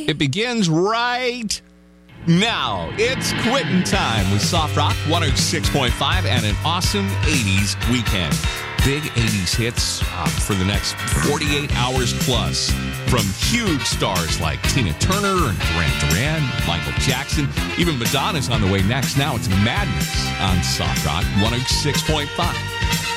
It begins right now. It's quitting time with Soft Rock 106.5 and an awesome 80s weekend. Big 80s hits for the next 48 hours plus from huge stars like Tina Turner and Duran Duran, Michael Jackson. Even Madonna's on the way next. Now it's Madness on Soft Rock 106.5.